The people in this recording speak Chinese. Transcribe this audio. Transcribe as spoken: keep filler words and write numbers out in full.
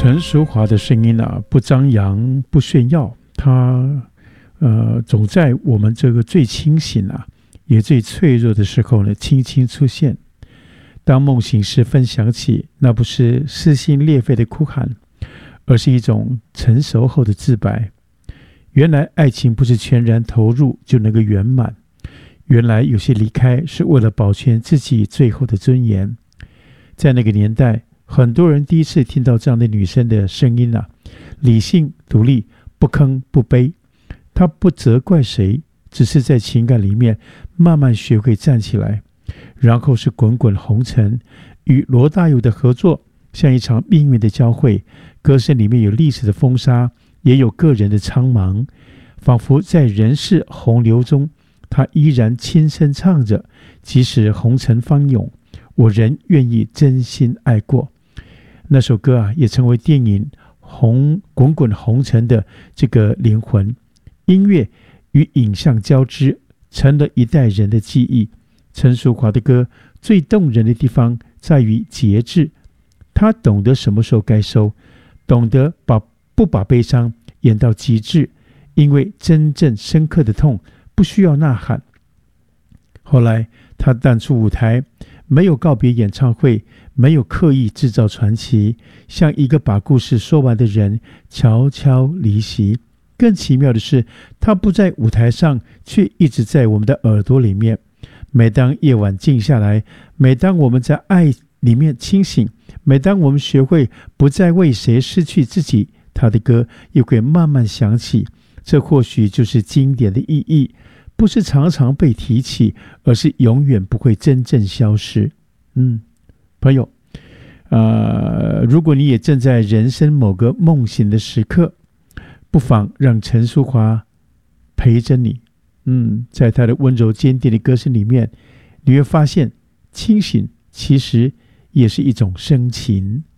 陈淑华的声音啊，不张扬不炫耀，她呃总在我们这个最清醒啊也最脆弱的时候呢轻轻出现。当梦醒时分响起，那不是撕心裂肺的哭喊，而是一种成熟后的自白。原来爱情不是全然投入就能够圆满，原来有些离开是为了保全自己最后的尊严。在那个年代，很多人第一次听到这样的女生的声音啊，理性独立，不吭不卑。她不责怪谁，只是在情感里面慢慢学会站起来。然后是滚滚红尘，与罗大佑的合作像一场命运的交汇，歌声里面有历史的风沙，也有个人的苍茫，仿佛在人世洪流中，他依然轻声唱着，即使红尘翻涌，我仍愿意真心爱过。那首歌啊，也成为电影红滚滚红尘的这个灵魂。音乐与影像交织，成了一代人的记忆。陈淑华的歌最动人的地方在于节制，他懂得什么时候该收，懂得把不把悲伤演到极致，因为真正深刻的痛不需要呐喊。后来他淡出舞台，没有告别演唱会，没有刻意制造传奇，像一个把故事说完的人悄悄离席。更奇妙的是，他不在舞台上，却一直在我们的耳朵里面。每当夜晚静下来，每当我们在爱里面清醒，每当我们学会不再为谁失去自己，他的歌也会慢慢响起。这或许就是经典的意义，不是常常被提起，而是永远不会真正消失。嗯，朋友，呃，如果你也正在人生某个梦醒的时刻，不妨让陈淑华陪着你。嗯，在他的温柔坚定的歌声里面，你会发现清醒其实也是一种深情。